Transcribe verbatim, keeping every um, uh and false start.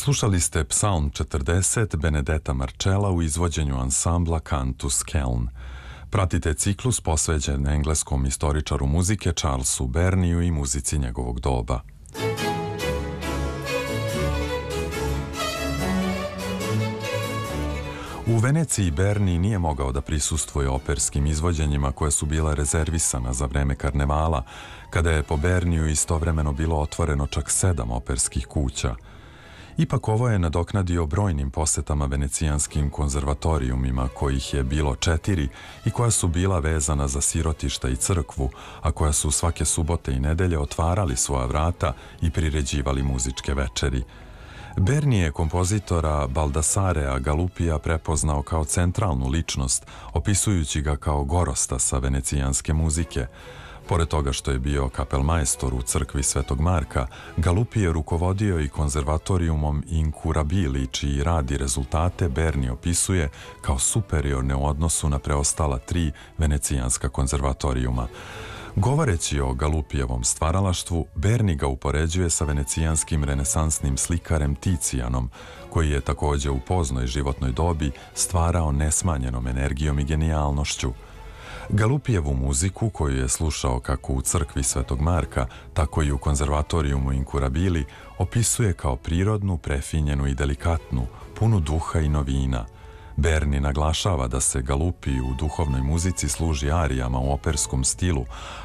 Slušali ste Psalm četrdeset Benedetta Marcella u izvođenju ansambla Cantus Celn. Pratite ciklus posvećen engleskom istoričaru muzike Charlesu Burneyju i muzici njegovog doba. U Veneciji Burney nije mogao da prisustvuje operskim izvođenjima koje su bila rezervisana za vreme karnevala, kada je po Burneyju istovremeno bilo otvoreno čak sedam operskih kuća. Ipak ovo je nadoknadio brojnim posetama venecijanskim konzervatorijumima, kojih je bilo četiri i koja su bila vezana za sirotišta i crkvu, a koja su svake subote i nedelje otvarali svoja vrata i priređivali muzičke večeri. Burney je kompozitora Baldassarea Galupija prepoznao kao centralnu ličnost, opisujući ga kao gorosta sa venecijanske muzike. Pored toga što je bio kapelmajstor u crkvi Svetog Marka, Galupi je rukovodio i konzervatorijumom Incurabili, čiji rad i rezultate Burney opisuje kao superiorne u odnosu na preostala tri venecijanska konzervatorijuma. Govoreći o Galupijevom stvaralaštvu, Burney ga upoređuje sa venecijanskim renesansnim slikarem Ticijanom, koji je također u poznoj životnoj dobi stvarao nesmanjenom energijom i genijalnošću. Galupijevu muziku, koju je slušao kako u crkvi Svetog Marka, tako i u konzervatorijumu Incurabili, opisuje kao prirodnu, prefinjenu i delikatnu, punu duha i novina. Burney naglašava da se Galupi u duhovnoj muzici služi arijama u operskom stilu,